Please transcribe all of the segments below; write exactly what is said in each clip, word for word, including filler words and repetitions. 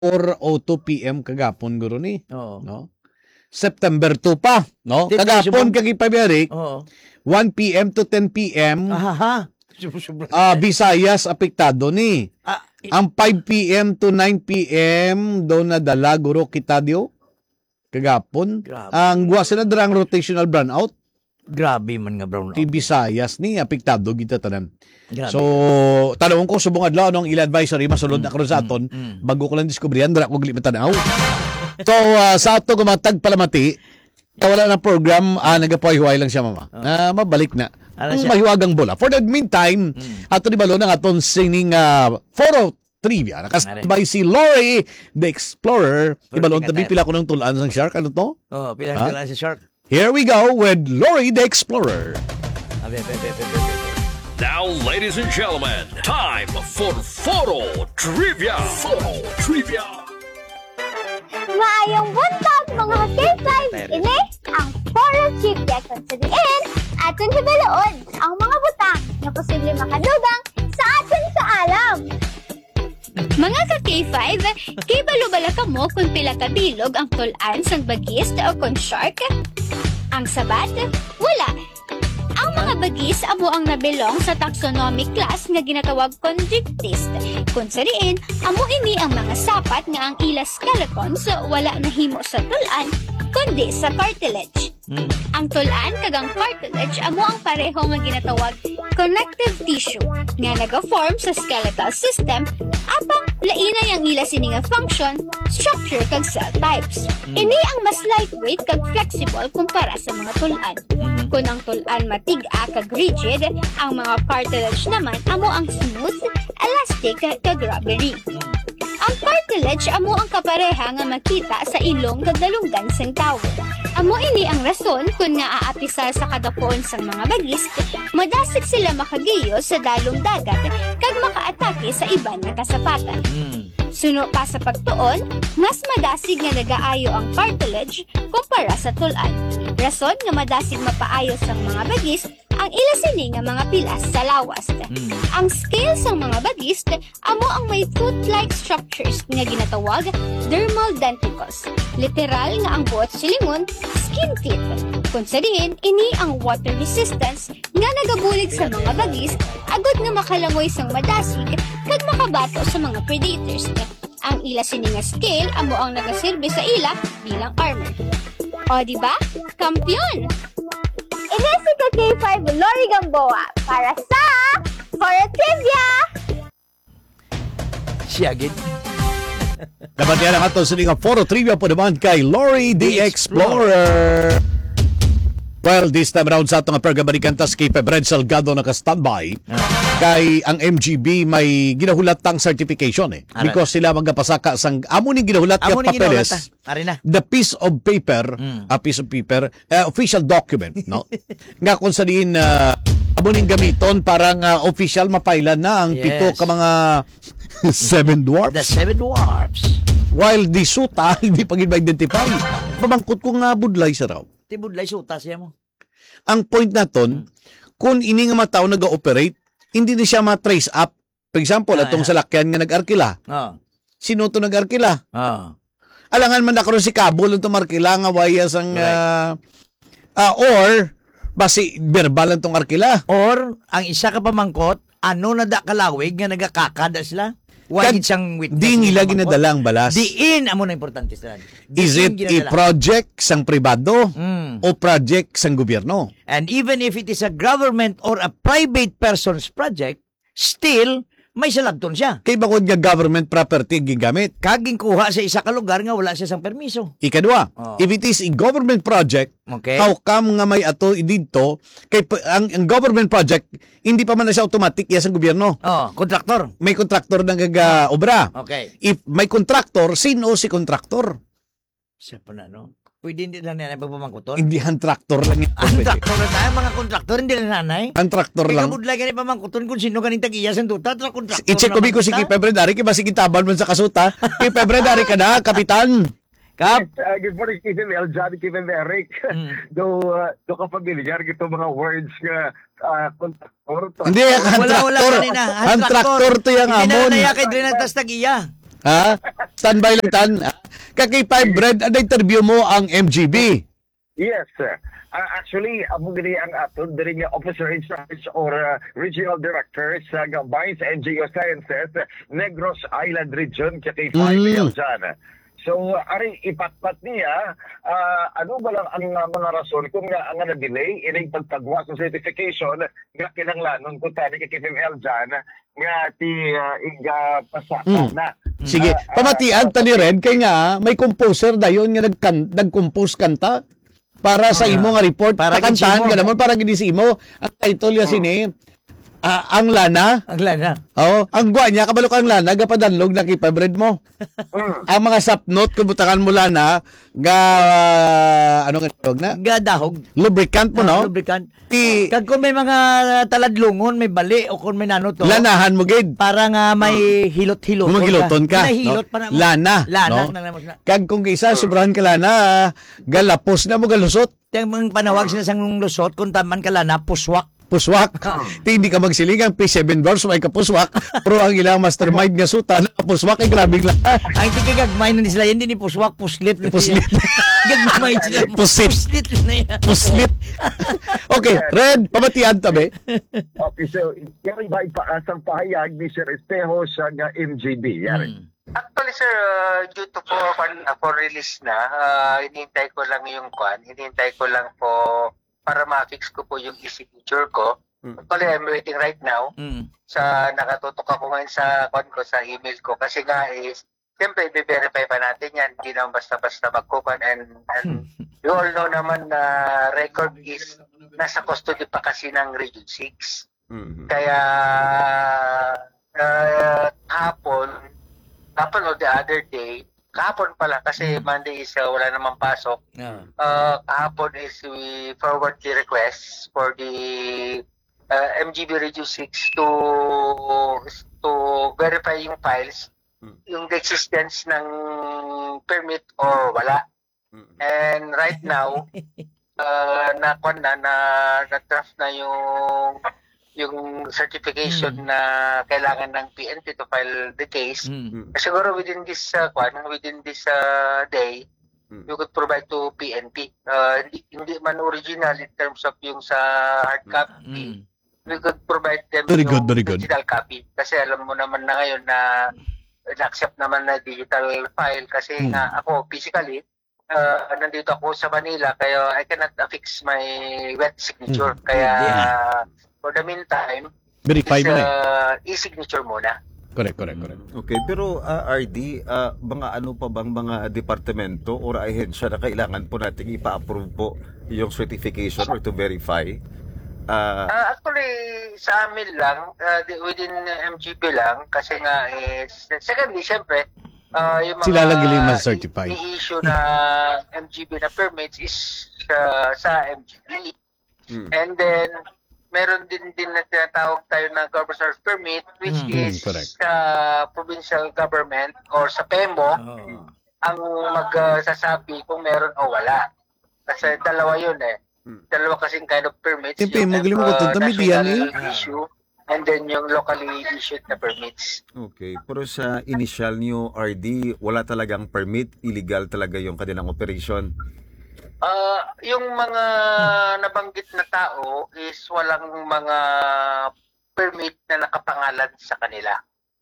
four o two p m kagapon guro ni. Oo. No? September two pa, no? Di- Kagapon subong- kagi Pabiyari, Oo. one p m to ten p m Aha. Sobra. ah Visayas apektado ni. Ah, Ang five p m to nine p m do na dala guro kita dio kagapon. Grabe. Ang guwa sila drang rotational brownout grabe man nga brown. ti Visayas ni apektado kita tanan. Grabe. So, tanong ko subong adlaw anong ila advisory masulod na karon sa aton mm. bago ko lang diskubrihan dra ko gali matanaw. So, uh, sa ato gumatag palamati, wala na program, ah, nagapahiway lang siya mama. Na mabalik na. Ala Ang siya. mahiwagang bola. For the meantime, ato ni balo ng aton singing uh, photo trivia. Nakasabay si Lori the Explorer. Ibalon tabi pila ko ng tulaan sang shark. Ano to? Oh, pilang Ha? dala si Shark. Here we go with Lori the Explorer. Abe, abe, abe, abe, abe. Now, ladies and gentlemen, time for Photo Trivia. Photo Trivia. Maayong buntag mga K five ini ang Photo Trivia Considering aton hibaloon ang mga butang na posible makadugang sa aton kaalam. Mga ka-K five, kay balubala ka mo kung pila ka bilog ang tulan sang bagis o kung shark? Ang sabat? Wala. Ang mga bagis amo ang nabilong sa taxonomic class nga ginatawag Chondrichthyes. Kung sariin, amo ini ang mga sapat nga ang ila skeletons wala nahimo sa tulan kundi sa cartilage. Mm. Ang tulan kagang cartilage amo ang pareho nga ginatawag connective tissue nga naga-form sa skeletal system apang lainay ang ila sini nga function, structure kag cell types. Ini ang mas lightweight kag flexible kumpara sa mga tulan. Kung ang tulan matig-a kag rigid, ang mga cartilage naman amo ang smooth, elastic kag rubbery. Ang cartilage amo ang kapareha nga makita sa ilong kag dalunggan sang tawo. Amo ini ang rason kung nga aapisal sa kadapoon sang mga bagis, madasig sila makagiyos sa dalong dagat kag makaatake sa iban nga kasapatan. Mm. Suno pa sa pagtuon, mas madasig nga nagaayo ang cartilage kumpara sa tulan. Rason nga madasig mapaayo sang mga bagis ang ila sini nga mga pilas sa lawas. Mm. Ang scale sang mga bagis amo ang may tooth-like structures nga ginatawag dermal denticles. Literal nga ang buot silingon, skin teeth. Kung sadiin, ini ang water resistance nga nagabulig sa mga bagis agad nga makalangoy sang madasig kag makabato sa mga predators. Ang ila sini nga scale amo ang nagasilbi sa ila bilang armor. O di ba? Kampiyon! Ini si ka K five Lori Gamboa para sa Photo Trivia. Siya gid. Dapat yan ang ato sininga photo trivia po naman kay Lori the Explorer. Well, this time around sa atong pergamarikantas kay Red Salgado naka-standby. Kay ang M G B may ginahulatang certification eh. Ara. Because sila magapasaka sang amo ni ginahulat Amo nga ni papeles. ginawata. Ari na. The piece of paper, Mm. a piece of paper, uh, official document, no? Nga kung sa diin uh, amo ning gamiton parang uh, official mapailan na ang Yes. pito ka mga seven dwarfs. The Seven Dwarfs. While the suta hindi pa gid ma-identify. Pabangkot ko nga budlay sa raw. Tibudlay suta siya mo. Ang point naton, kung ini nga mga tao nag-ooperate, hindi na siya ma-trace up. For example, Ah, atong yeah. salakyan nga nag-arkila. Oh. Sino to nag-arkila? Oh. Alangan man na karon si Kabul itong arkila nga wayas ang Correct. ah, ah, or basi verbal lang tong arkila. Or ang isa ka pamangkot, ano na da kalawig nga nagakakada sila? Wagid siyang witness. Di nila ginadalang balas. Diin amo na importante sila. Is it a project sang pribado Mm. o project sang gobyerno? And even if it is a government or a private person's project, still may salabton siya. Kay bakod nga government property gigamit. Kaging kuha sa isa ka lugar nga wala siya sang permiso. Ikadua, Oh. if it is a government project, Okay? how come nga may ato dito kay pa- ang, ang government project hindi pa man na siya automatic iya sa gobyerno. Oh, kontraktor. May kontraktor nang gaga obra. Okay. If may kontraktor, sino si kontraktor? Siya pa na, no? Pwede hindi lang nila pagpamangkuton. Hindi ang traktor lang ito. Ang traktor na tayo, mga kontraktor, hindi na nanay. Ang traktor Kaya lang. kabudlay ka ni pamangkuton kung sino ganing tag-iya sa tuta, tra kontraktor. I-check ko naman biko si kita. Kipebre Dari, kaya sige taban mo sa kasuta. Kipebre Dari ka na, kapitan. Kap. Uh, good morning, Stephen L. Johnny, Kevin Eric. Mm. do, uh, do ka familiar gito mga words nga uh, kontraktor. Hindi, ang Wala, wala traktor. kanina. Ang traktor to yung Hindi na amon. naya kay Drenatas tag-iya. Ha? Standby lang tan. Kakay five Red, ang interview mo ang M G B. Yes, sir. Uh, actually, amo diri ang aton diri nga officer in charge or uh, regional director sa gabay sa N G O Sciences Negros Island Region kay five Mm. dyan. So, ari ipatpat niya, uh, ano ba lang ang uh, mga rason kung nga ang nga delay ining pagtagwa sa certification nga kinahanglanon kung tani kay K F L dyan nga ti uh, iga pasaka Mm. na. Sige, Ah, ah, pamatian tani Red kay nga may composer dayon nga nagkan nagcompose kanta para sa imo nga report Para para gid kantahan si imo. ka naman para gid si imo ang title ya sini ah, ang lana. Ang lana. Oh, ang gwa niya kabalo kang lana gapadanlog na kipabred mo. Mm. Ang mga sapnot kung butakan mo lana ga ano nga tawag na Gadahog. lubricant mo no. Lubricant. Ti Kag kung may mga taladlungon, may bali o kung may nano to. lanahan mo gid. Para nga may hilot-hilot. Gumagiloton ka. May hilot no? pa na. Lana. Lana. no? Na, na, Kag kung isa sobrahan ka lana, galapos na mo galusot. Yung panawag sila sa lusot, kung taman ka lana, puswak. Puswak. Ti hindi ka magsiligang P seven bars may kapuswak. Pero ang ilang mastermind nga suta na puswak ay grabing lang. Ang tigagagmay na sila, hindi ni puswak, puslit. Puslit. Gagmay sila. Pusit. Puslit na yan. Puslit. Okay, Red, pamatian tabi. Okay, so yari ba ipaasang pahayag ni Sir Espejo sa nga M G B? Yari. Hmm. Actually, sir, uh, due to po kwan, uh, for release na, uh, hinihintay ko lang yung kwan, hinihintay ko lang po para ma-fix ko po yung e-signature ko. Actually, I'm waiting right now Mm. sa nakatutok ako ngayon sa kwan ko, sa email ko. Kasi nga is, siyempre, i-verify pa natin yan. Hindi naman basta-basta magkukan. And, and you all know naman na record is nasa custody pa kasi ng Region six. Kaya, uh, hapon, hapon o the other day, kahapon pala kasi Monday is uh, wala namang pasok. Ah. Uh, kahapon is we forward the request for the uh, M G B Region six to to verify yung files, yung the existence ng permit or wala. And right now, uh, na na na na-draft na yung yung certification na kailangan ng P N P to file the case. Mm. Siguro within this uh, kwan, within this uh, day, you could provide to P N P. Uh, hindi, hindi man original in terms of yung sa hard copy. Mm. We could provide them Very yung good, very good. digital copy. Kasi alam mo naman na ngayon na na-accept naman na digital file kasi Mm. nga ako physically uh, nandito ako sa Manila kaya I cannot affix my wet signature. Kaya Yeah. for the meantime, Verify is mo na eh. uh, e-signature muna. Correct, correct, correct. Okay, pero uh, R D, uh, mga ano pa bang mga departamento o ahensya na kailangan po natin ipa-approve po yung certification or to verify? Uh, Uh, actually, sa amin lang, uh, di- within M G P lang, kasi nga is, secondly, syempre, uh, yung mga Sila lang galing ma-certify. i- i-issue na M G B na permits is uh, sa M G B. Mm. And then, meron din din na tinatawag tayo na governor's permit, which Mm, is correct. sa provincial government or sa P E M O, Oh. ang magsasabi kung meron o wala. Kasi dalawa yun eh. Dalawa kasing kind of permits. Siyempre, yung, magaling mo uh, ko ito, tamid yan national issue and then yung locally issued na permits. okay, pero sa initial niyo R D, wala talagang permit, illegal talaga yung kanilang operation. Uh, yung mga nabanggit na tao is walang mga permit na nakapangalan sa kanila.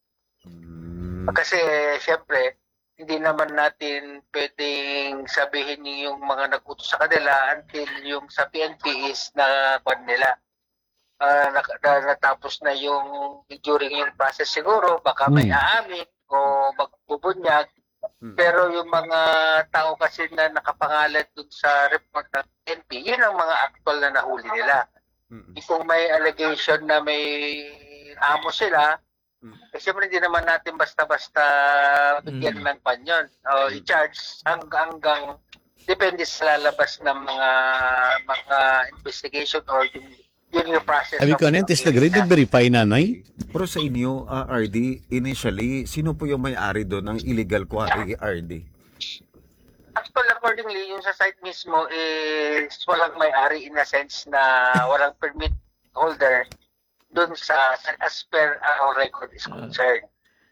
Mm. Kasi syempre, hindi naman natin pwedeng sabihin yung mga nag-utos sa kanila until yung sa P N P is na kwan nila. Uh, na, na, natapos na yung during yung process siguro, baka may Hmm. aamin o magbubunyag. Pero yung mga tao kasi na nakapangalan dun sa report ng P N P, yun ang mga actual na nahuli nila. Mm. Kung may allegation na may amo sila, eh, siyempre hindi naman natin basta-basta bigyan ng panyon o i-charge hanggang, hanggang depende sa lalabas ng mga mga investigation or yung, yun yung process. Sabi ko, of- ano yung test na grade, verify nanay? Pero sa inyo, uh, R D, initially, sino po yung may-ari doon ng illegal quarry R D? Actually, accordingly, yung sa site mismo is walang may-ari in a sense na walang permit holder dun sa as per our record is concerned.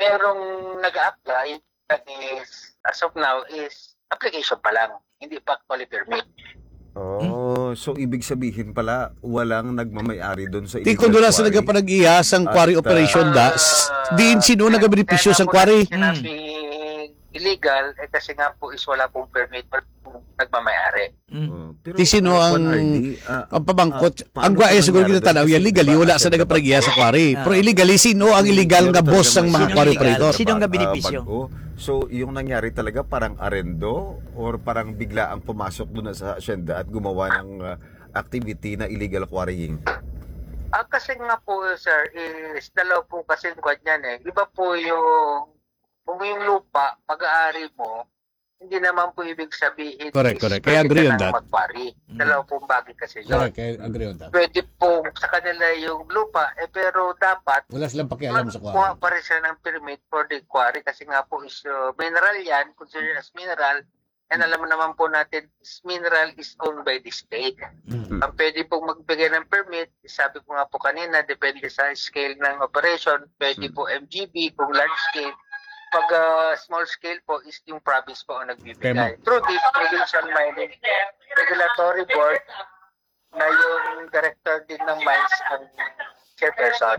merong nag-apply that is, as of now, is application pa lang. Hindi pa actually permit. Oh, so ibig sabihin pala walang nagmamay-ari doon sa Di ko doon sa quarry. nagpanag-iyasang quarry At, uh, operation da, diin sino nagabenepisyo sa quarry? Kaya sinabi illegal, eh kasi nga po is wala pong permit or nagmamayari. Oh, pero, Di sino uh, ang R D, ah, ang pabangkot? ah, Ang paano guaya po siguro nangyari kita tanaw, doon? yan legally, wala sa nagpanag-iya sa quarry. Pero illegally, sino ang illegal nga boss ng mga Sino quarry illegal? operator? Sino ang Ah, gabenepisyo? bago. So, yung nangyari talaga parang arendo or parang bigla ang pumasok doon sa asyenda at gumawa ng ah, activity na illegal quarrying? Ah, kasi nga po, sir, is dalaw po kasi kwan yan eh. Iba po yung, kung yung lupa, pag-aari mo, hindi naman po ibig sabihin Correct, is correct. Kaya pwede agree ka on nang that. magkwari. Dalaw pong bagay kasi yun. Correct, I agree on that. Pwede po sa kanila yung lupa, eh pero dapat Wala silang pakialam sa magkuha quarry. pa rin sila ng permit for the quarry kasi nga po is uh, mineral yan, considered as mineral, and alam mo naman po natin, is mineral is owned by the state. Mm. Ang pwede pong magbigay ng permit, sabi ko nga po kanina, depende sa scale ng operation, pwede po M G B, kung large scale. Pag uh, small scale po, is yung province po ang nagbibigay. Kaya Through the Provincial Mining Regulatory Board, na yung director din ng mines ang chairperson.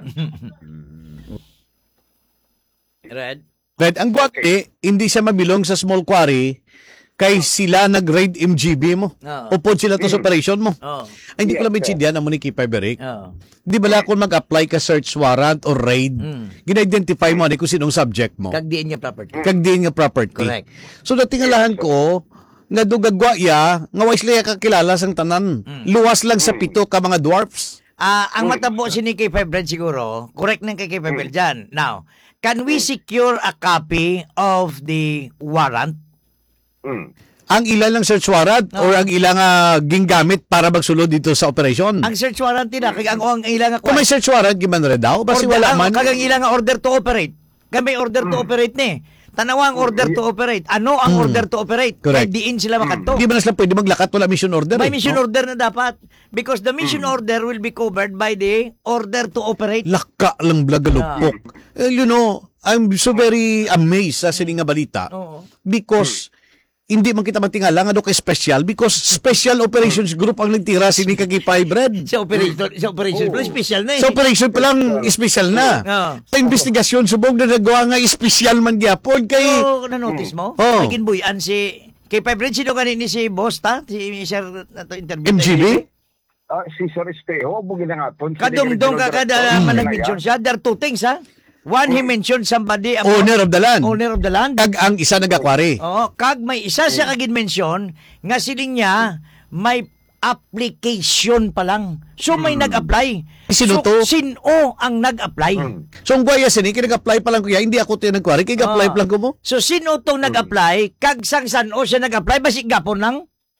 Red? Red, ang guwate, hindi siya mabilong sa small quarry kay sila nag-raid M G B mo. Oo. Upod sila to sa operation mo. Oo. Ay, hindi ko lang maintindihan ang Monique Piberic. Oo. Di bala kung mag-apply ka search warrant or raid, Mm. gina-identify mo ani kung sinong subject mo. Kag diin niya property. Kag diin nga property. Correct. So natingalahan ko, nga dugagwa ya, nga wais liya kakilala sang tanan. Luwas lang sa pito ka mga dwarfs. Ah, ang matabo si ni K five Red siguro, correct ng kay K five Red dyan. Now, can we secure a copy of the warrant? Mm. Ang ilan lang search warrant or ang ilang uh, ginggamit para magsulod dito sa operasyon. Ang search warrant nila, kag ang, ang ilang Kung may search warrant, giman rin daw. Kasi order, wala ang, man. kag ang ilang order to operate. Kag may order to operate ni. Tanawa ang order to operate. Ano ang order to operate? Correct. Kay diin sila makanto. Hindi ba na sila pwede maglakat? Wala mission order. May eh, mission no? order na dapat. Because the mission order will be covered by the order to operate. Laka lang blagalupok. Eh, you know, I'm so very amazed sa sininga balita. Oo. Because hindi man kita matingala nga do kay special because special operations group ang nagtira si Nika Kipay Bread. Sa operation, sa operation, pero special na eh. Sa operation pa lang special na. Oo. Sa investigasyon subog na nagawa nga special man gyapon kay So, na-notice mo? Oo. May kinbuyan si K five Red, sino kanin ni si Boss ta? Si Sir na to interview. M G B. Ah, si Sir Esteo, bugin na nga po. Kadungdong ka kada man nag-mention siya. There are two things ha. One, he mentioned somebody about Owner of the land. owner of the land. Kag ang isa nagakwari. Oh, kag may isa siya kagin mention nga siling niya may application pa lang. So may nag-apply. Sino so, to? Sino ang nag-apply? So ang guaya sini kay nag-apply pa lang kuya, hindi ako tayo nagkwari, kay nag-apply Ah. pa lang ko mo. So sino tong nag-apply? Kag sang san o siya nag-apply basig gapon lang?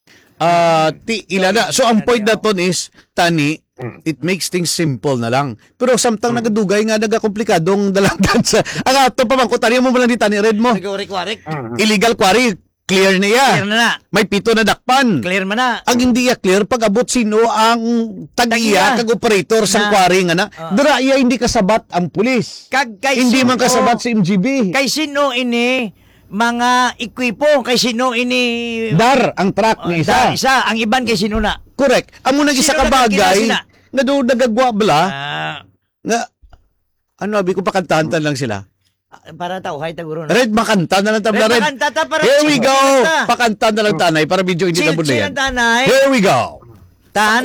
Ah, ti ilana. So ang point naton is tani it makes things simple na lang. Pero samtang nagadugay nga nagakomplikadong dalandan sa ang ato pa man ko tani mo lang di tani red mo. Nag-warek-warek. Illegal quarry, clear na ya. Clear na na. May pito na dakpan. Clear man na. Ang hindi ya clear pag abot sino ang tagiya Tagiya. kag operator sa Na. quarry nga na. Ah. Dira iya hindi kasabat ang pulis. Kag kay Hindi man sino- kasabat si M G B. Kay sino ini mga ekwipo? Kay sino ini Dar ang truck Oh, ni isa. isa. Isa, ang iban kay sino na? Correct. Amo nang isa Sino ka nagkakilala bagay sila? nga do nagagwa bala Ah, nga ano abi ko pakantahan lang sila. para tauhay taguro na. Red makanta na lang tabla Red, red. makanta ta para Here we chill go. kanta. Pakanta na lang tanay para video hindi na Chill, chill bunayan. ang tanay. Here we go. Tan